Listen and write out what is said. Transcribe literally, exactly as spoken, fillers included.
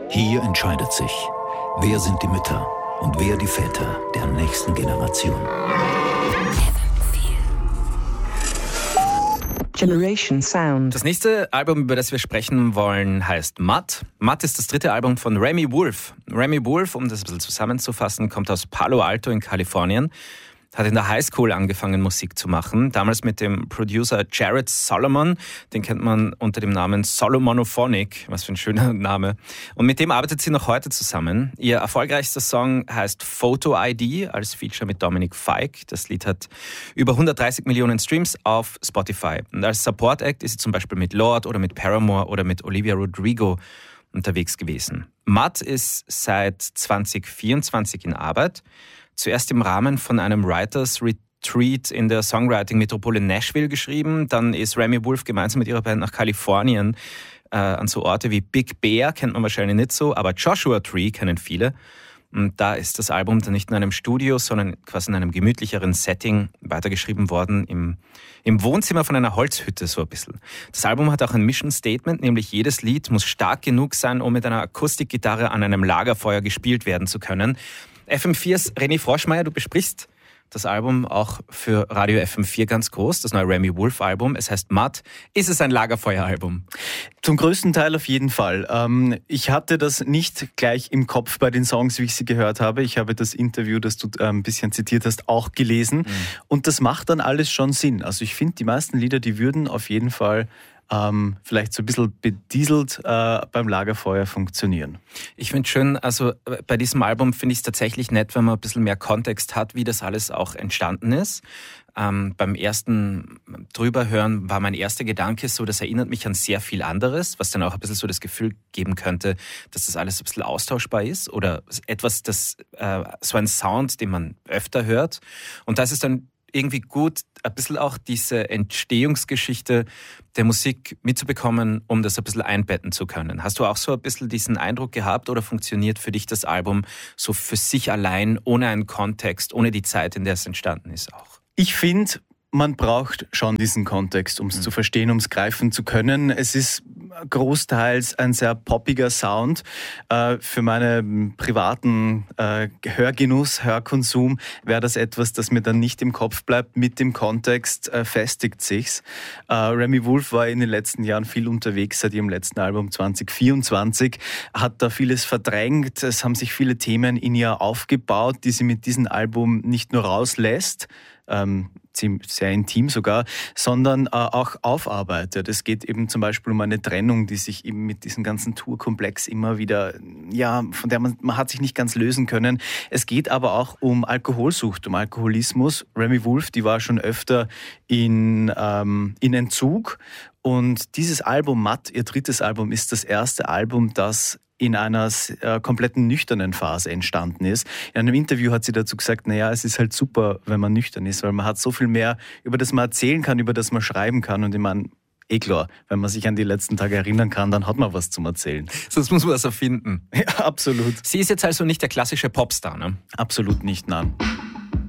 Hier entscheidet sich, wer sind die Mütter und wer die Väter der nächsten Generation. Generation Sound. Das nächste Album, über das wir sprechen wollen, heißt Mud. Mud ist das dritte Album von Remi Wolf. Remi Wolf, um das ein bisschen zusammenzufassen, kommt aus Palo Alto in Kalifornien. Hat in der Highschool angefangen, Musik zu machen. Damals mit dem Producer Jared Solomon. Den kennt man unter dem Namen Solomonophonic. Was für ein schöner Name. Und mit dem arbeitet sie noch heute zusammen. Ihr erfolgreichster Song heißt Photo I D als Feature mit Dominic Fike. Das Lied hat über hundertdreißig Millionen Streams auf Spotify. Und als Support-Act ist sie zum Beispiel mit Lorde oder mit Paramore oder mit Olivia Rodrigo unterwegs gewesen. Mud ist seit zwanzig vierundzwanzig in Arbeit. Zuerst im Rahmen von einem Writers Retreat in der Songwriting-Metropole Nashville geschrieben. Dann ist Remi Wolf gemeinsam mit ihrer Band nach Kalifornien äh, an so Orte wie Big Bear, kennt man wahrscheinlich nicht so, aber Joshua Tree kennen viele. Und da ist das Album dann nicht in einem Studio, sondern quasi in einem gemütlicheren Setting weitergeschrieben worden, im, im Wohnzimmer von einer Holzhütte so ein bisschen. Das Album hat auch ein Mission Statement, nämlich jedes Lied muss stark genug sein, um mit einer Akustikgitarre an einem Lagerfeuer gespielt werden zu können. F M viers René Froschmeier, du besprichst das Album auch für Radio F M vier ganz groß, das neue Remi Wolf Album. Es heißt Mud. Ist es ein Lagerfeueralbum? Zum größten Teil auf jeden Fall. Ähm, ich hatte das nicht gleich im Kopf bei den Songs, wie ich sie gehört habe. Ich habe das Interview, das du äh, ein bisschen zitiert hast, auch gelesen. Mhm. Und das macht dann alles schon Sinn. Also ich finde, die meisten Lieder, die würden auf jeden Fall Ähm, vielleicht so ein bisschen bedieselt äh, beim Lagerfeuer funktionieren. Ich finde schön, also bei diesem Album finde ich es tatsächlich nett, wenn man ein bisschen mehr Kontext hat, wie das alles auch entstanden ist. Ähm, beim ersten Drüberhören war mein erster Gedanke so, das erinnert mich an sehr viel anderes, was dann auch ein bisschen so das Gefühl geben könnte, dass das alles ein bisschen austauschbar ist oder etwas, das äh, so ein Sound, den man öfter hört. Und das ist dann irgendwie gut, ein bisschen auch diese Entstehungsgeschichte der Musik mitzubekommen, um das ein bisschen einbetten zu können. Hast du auch so ein bisschen diesen Eindruck gehabt oder funktioniert für dich das Album so für sich allein, ohne einen Kontext, ohne die Zeit, in der es entstanden ist auch? Ich finde, man braucht schon diesen Kontext, um es mhm. zu verstehen, um es greifen zu können. Es ist großteils ein sehr poppiger Sound. Äh, für meinen privaten äh, Hörgenuss, Hörkonsum wäre das etwas, das mir dann nicht im Kopf bleibt. Mit dem Kontext äh, festigt sich's. Äh, Remi Wolf war in den letzten Jahren viel unterwegs, seit ihrem letzten Album zwanzig vierundzwanzig, hat da vieles verdrängt. Es haben sich viele Themen in ihr aufgebaut, die sie mit diesem Album nicht nur rauslässt, ähm, sehr intim sogar, sondern äh, auch aufarbeitet. Es geht eben zum Beispiel um eine Trennung, die sich eben mit diesem ganzen Tourkomplex immer wieder, ja, von der man, man hat sich nicht ganz lösen können. Es geht aber auch um Alkoholsucht, um Alkoholismus. Remi Wolf, die war schon öfter in, ähm, in Entzug und dieses Album Mud, ihr drittes Album, ist das erste Album, das in einer äh, kompletten nüchternen Phase entstanden ist. In einem Interview hat sie dazu gesagt, naja, es ist halt super, wenn man nüchtern ist, weil man hat so viel mehr, über das man erzählen kann, über das man schreiben kann. Und ich meine, eh klar, wenn man sich an die letzten Tage erinnern kann, dann hat man was zum Erzählen. Sonst muss man was erfinden. Ja, absolut. Sie ist jetzt also nicht der klassische Popstar, ne? Absolut nicht, nein.